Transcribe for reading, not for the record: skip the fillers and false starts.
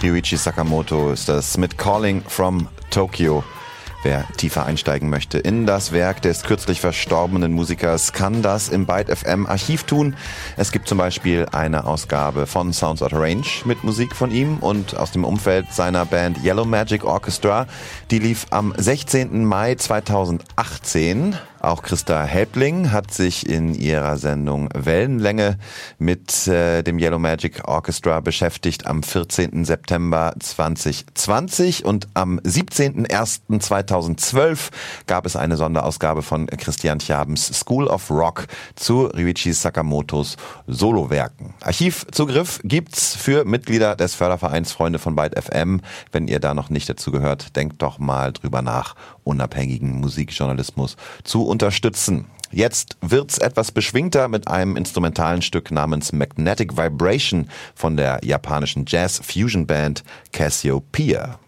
Ryuichi Sakamoto ist das mit Calling from Tokyo. Wer tiefer einsteigen möchte in das Werk des kürzlich verstorbenen Musikers, kann das im Byte FM Archiv tun. Es gibt zum Beispiel eine Ausgabe von Sounds Out of Range mit Musik von ihm und aus dem Umfeld seiner Band Yellow Magic Orchestra. Die lief am 16. Mai 2018. Auch Christa Helbling hat sich in ihrer Sendung Wellenlänge mit dem Yellow Magic Orchestra beschäftigt am 14. September 2020 und am 17.01.2012 gab es eine Sonderausgabe von Christian Tjabens School of Rock zu Ryuichi Sakamotos Solowerken. Archivzugriff gibt's für Mitglieder des Fördervereins Freunde von Byte FM. Wenn ihr da noch nicht dazu gehört, denkt doch mal drüber nach, unabhängigen Musikjournalismus zu unterstützen. Jetzt wird's etwas beschwingter mit einem instrumentalen Stück namens Magnetic Vibration von der japanischen Jazz-Fusion-Band Cassiopeia.